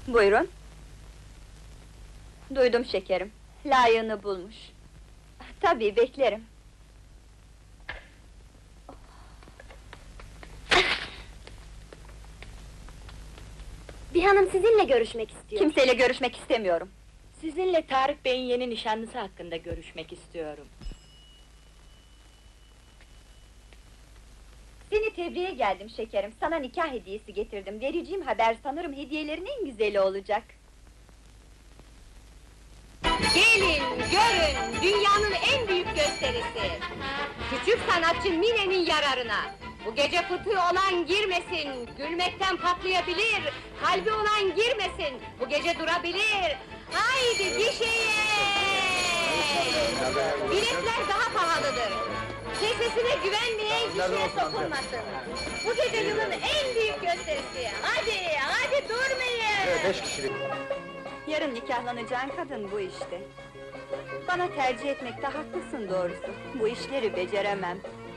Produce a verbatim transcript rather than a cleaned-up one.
Buyurun. Duydum şekerim, layığını bulmuş. Tabii, beklerim. Bir hanım sizinle görüşmek istiyor. Kimseyle görüşmek istemiyorum. Sizinle Tarık Bey'in yeni nişanlısı hakkında görüşmek istiyorum. Seni tebriğe geldim şekerim, sana nikah hediyesi getirdim. Vereceğim haber sanırım hediyelerin en güzeli olacak. Gelin, görün, dünyanın en büyük gösterisi! Küçük sanatçı Mine'nin yararına! Bu gece fıtığı olan girmesin, gülmekten patlayabilir! Kalbi olan girmesin, bu gece durabilir! Haydi gişeye! Biletler daha pahalıdır! Sesine güvenmeyen kişiye sokulmasın! Bu gece yılın en büyük gösterisi! Hadi, hadi durmayın! Evet, beş kişilik. Yarın nikahlanacağın kadın bu işte. Bana tercih etmekte haklısın doğrusu. Bu işleri beceremem.